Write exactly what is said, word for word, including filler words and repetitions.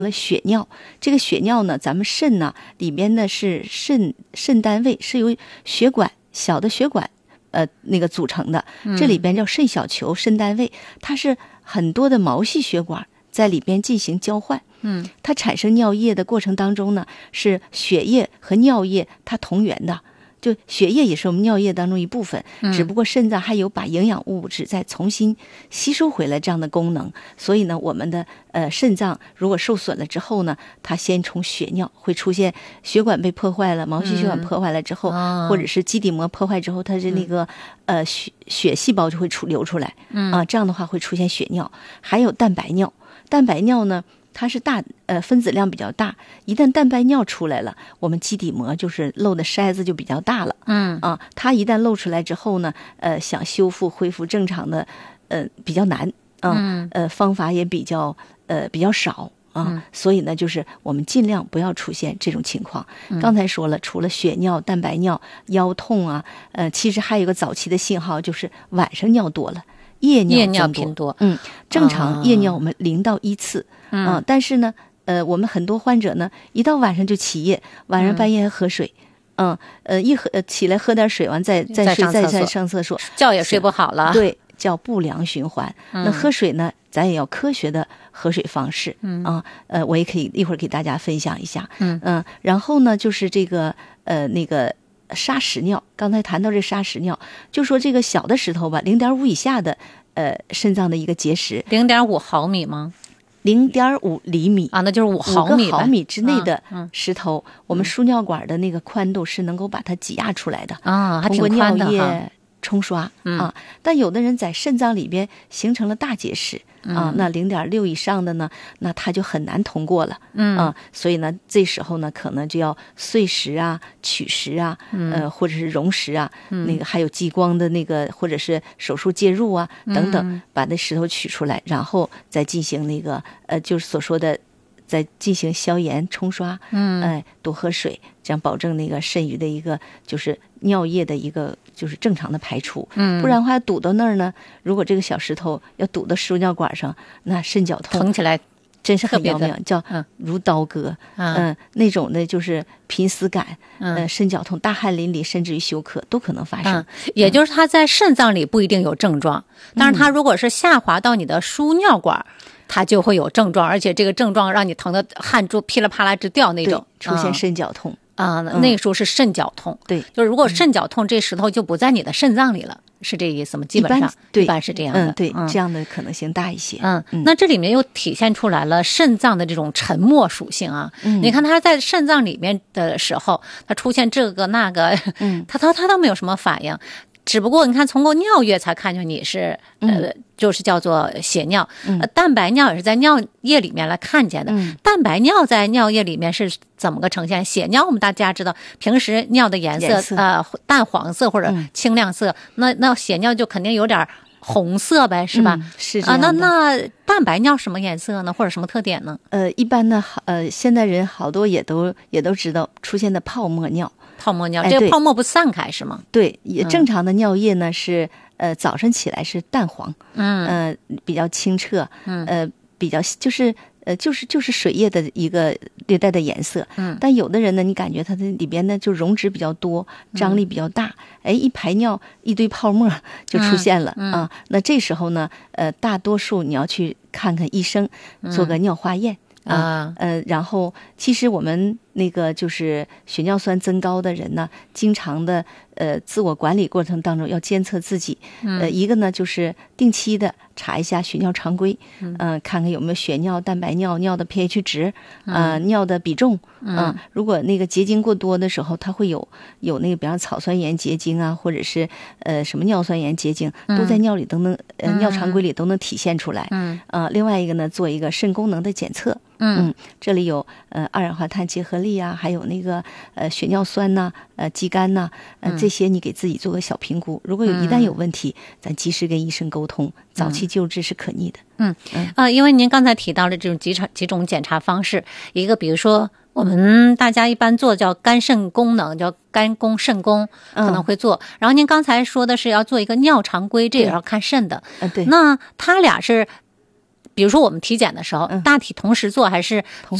了血尿。这个血尿呢，咱们肾呢里面呢是肾肾单位，是由血管小的血管呃那个组成的，这里边叫肾小球、肾单位，它是很多的毛细血管在里边进行交换。 嗯， 它产生尿液的过程当中呢，是血液和尿液它同源的。就血液也是我们尿液当中一部分，只不过肾脏还有把营养物质再重新吸收回来这样的功能。所以呢，我们的呃肾脏如果受损了之后呢，它先从血尿会出现血管被破坏了，毛细血管破坏了之后， 嗯、 或者是基底膜破坏之后，它是那个、嗯、呃血血细胞就会出流出来， 嗯啊，这样的话会出现血尿。还有蛋白尿，蛋白尿呢，它是大呃分子量比较大，一旦蛋白尿出来了，我们基底膜就是漏的筛子就比较大了， 嗯啊，它一旦漏出来之后呢，呃，想修复恢复正常的，呃，比较难啊， 嗯呃，方法也比较呃比较少啊， 嗯、 所以呢，就是我们尽量不要出现这种情况。嗯、刚才说了，除了血尿、蛋白尿、腰痛啊，呃，其实还有一个早期的信号，就是晚上尿多了。夜尿夜尿频多， 嗯，正常夜尿我们零到一次， 嗯、 啊，但是呢，呃，我们很多患者呢，一到晚上就起夜，晚上半夜还喝水，嗯，呃，一喝呃起来喝点水，完再再睡，再再上厕所， 觉也睡不好了， 对，叫不良循环。 嗯、 那喝水呢，咱也要科学的喝水方式， 嗯啊，呃，我也可以一会儿给大家分享一下， 嗯嗯、呃，然后呢，就是这个呃那个。砂石尿，刚才谈到这砂石尿，就说这个小的石头吧，零点五以下的，呃，肾脏的一个结石， 零点五毫米吗？ 零点五厘米啊，那就是五毫米， 五个毫米之内的嗯石头，嗯、我们输尿管的那个宽度是能够把它挤压出来的啊，还挺通过宽的尿液冲刷、 嗯、 啊。但有的人在肾脏里边形成了大结石。啊，那零点六以上的呢，那它就很难通过了， 嗯啊，所以呢，这时候呢，可能就要碎石啊、取石啊， 嗯、 呃，或者是溶石啊， 嗯、 那个还有激光的那个，或者是手术介入啊等等， 嗯、 把那石头取出来，然后再进行那个呃，就是所说的。再进行消炎冲刷， 嗯， 哎，多喝水，这样保证那个肾盂的一个就是尿液的一个就是正常的排出， 嗯， 不然的话堵到那儿呢，如果这个小石头要堵到输尿管上，那肾绞痛疼起来真是很要命，叫嗯如刀割， 嗯、 呃，那种的就是濒死感， 嗯、 呃，肾绞痛、大汗淋漓，甚至于休克都可能发生。 嗯、也就是它在肾脏里不一定有症状，嗯、但是它如果是下滑到你的输尿管。它就会有症状，而且这个症状让你疼的汗珠噼里啪啦直掉那种， 出现肾绞痛啊、嗯嗯，那个时候是肾绞痛。 对， 就是如果肾绞痛，这石头就不在你的肾脏里了，是这意思吗？基本上一般是这样的。 嗯，对，嗯、这样的可能性大一些。 嗯，嗯那这里面又体现出来了肾脏的这种沉默属性啊。 嗯， 你看它在肾脏里面的时候，它出现这个那个， 嗯， 它它它都没有什么反应。只不过你看，通过尿液才看出你是呃， 嗯、 就是叫做血尿， 嗯、 呃，蛋白尿也是在尿液里面来看见的。 嗯、 蛋白尿在尿液里面是怎么个呈现？血尿我们大家知道，平时尿的颜色, 颜色呃淡黄色或者清亮色， 嗯、 那那血尿就肯定有点红色呗，是吧？ 嗯、是这样的啊。那那蛋白尿什么颜色呢？或者什么特点呢？ 呃，一般呢，呃，现代人好多也都也都知道出现的泡沫尿。 泡沫尿，这个泡沫不散开是吗？ 对，也正常的尿液呢是呃早晨起来是淡黄， 嗯， 呃比较清澈， 嗯， 呃比较就是呃就是就是水液的一个略带的颜色， 嗯， 但有的人呢，你感觉它的里边呢就溶脂比较多，张力比较大，哎、嗯，一排尿一堆泡沫就出现了、 嗯嗯、 啊。那这时候呢，呃，大多数你要去看看医生，做个尿化验。 嗯啊，呃，然后其实我们那个就是血尿酸增高的人呢，经常的呃自我管理过程当中要监测自己，呃，一个呢就是定期的查一下血尿常规，嗯、呃，看看有没有血尿、蛋白尿、尿的 pH 值，呃， 嗯、 尿的比重， 嗯、 呃，如果那个结晶过多的时候，它会有有那个比方草酸盐结晶啊，或者是呃什么尿酸盐结晶，都在尿里都能、呃尿常规里都能体现出来， 嗯， 呃，另外一个呢，做一个肾功能的检测。嗯，这里有呃二氧化碳结合力啊，还有那个呃血尿酸呐、呃肌酐呐、呃这些你给自己做个小评估。如果有一旦有问题，嗯、咱及时跟医生沟通，早期救治是可逆的。 嗯嗯啊、呃，因为您刚才提到了这种几场几种检查方式，一个比如说我们大家一般做叫肝肾功能，叫肝功肾功可能会做。嗯、然后您刚才说的是要做一个尿常规，这也要看肾的。 嗯、呃，对。 那他俩是。比比如说我们体检的时候， 嗯大体同时做还是